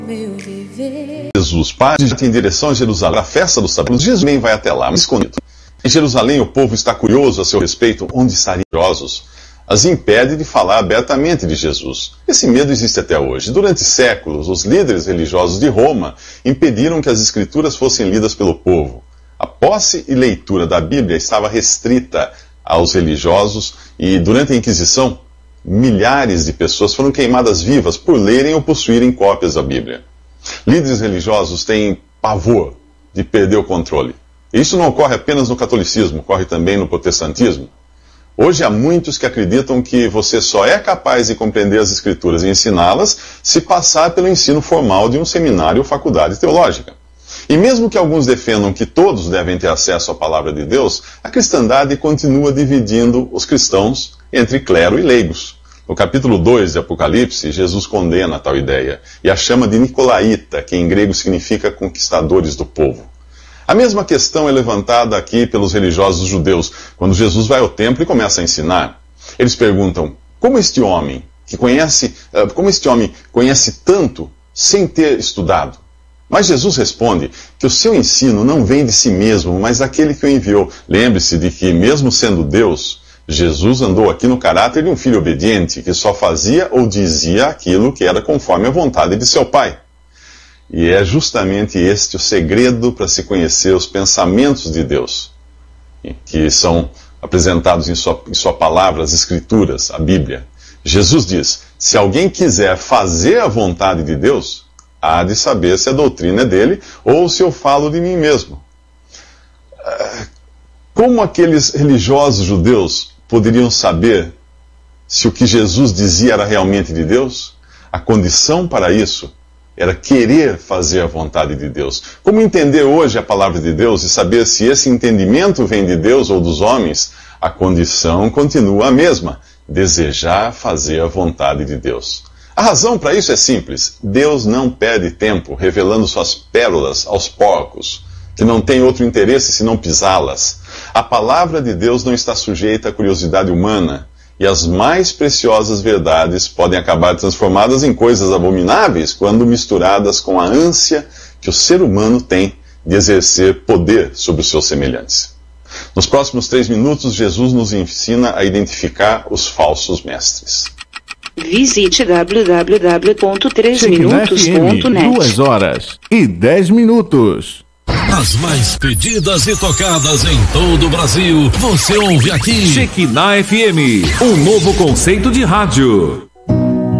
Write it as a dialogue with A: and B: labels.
A: Jesus parte em direção a Jerusalém, a festa dos tabernáculos. Jesus nem vai até lá, mas escondido. Em Jerusalém, o povo está curioso a seu respeito, onde estariam os religiosos. As impede de falar abertamente de Jesus. Esse medo existe até hoje. Durante séculos, os líderes religiosos de Roma impediram que as escrituras fossem lidas pelo povo. A posse e leitura da Bíblia estava restrita aos religiosos e, durante a Inquisição, milhares de pessoas foram queimadas vivas por lerem ou possuírem cópias da Bíblia. Líderes religiosos têm pavor de perder o controle. Isso não ocorre apenas no catolicismo, ocorre também no protestantismo. Hoje há muitos que acreditam que você só é capaz de compreender as Escrituras e ensiná-las se passar pelo ensino formal de um seminário ou faculdade teológica. E mesmo que alguns defendam que todos devem ter acesso à palavra de Deus, a cristandade continua dividindo os cristãos entre clero e leigos. No capítulo 2 de Apocalipse, Jesus condena tal ideia e a chama de Nicolaíta, que em grego significa conquistadores do povo. A mesma questão é levantada aqui pelos religiosos judeus, quando Jesus vai ao templo e começa a ensinar. Eles perguntam, como este homem conhece tanto sem ter estudado? Mas Jesus responde que o seu ensino não vem de si mesmo, mas daquele que o enviou. Lembre-se de que, mesmo sendo Deus, Jesus andou aqui no caráter de um filho obediente, que só fazia ou dizia aquilo que era conforme a vontade de seu Pai. E é justamente este o segredo para se conhecer os pensamentos de Deus, que são apresentados em sua palavra, as Escrituras, a Bíblia. Jesus diz, se alguém quiser fazer a vontade de Deus, há de saber se a doutrina é dele ou se eu falo de mim mesmo. Como aqueles religiosos judeus poderiam saber se o que Jesus dizia era realmente de Deus? A condição para isso era querer fazer a vontade de Deus. Como entender hoje a palavra de Deus e saber se esse entendimento vem de Deus ou dos homens? A condição continua a mesma: desejar fazer a vontade de Deus. A razão para isso é simples. Deus não perde tempo revelando suas pérolas aos porcos, que não têm outro interesse senão pisá-las. A palavra de Deus não está sujeita à curiosidade humana, e as mais preciosas verdades podem acabar transformadas em coisas abomináveis quando misturadas com a ânsia que o ser humano tem de exercer poder sobre os seus semelhantes. Nos próximos 3 minutos, Jesus nos ensina a identificar os falsos mestres.
B: Visite www.3minutos.net.
C: 2 horas e 10 minutos.
D: As mais pedidas e tocadas em todo o Brasil, você ouve aqui.
C: Shekinah FM, um novo conceito de rádio.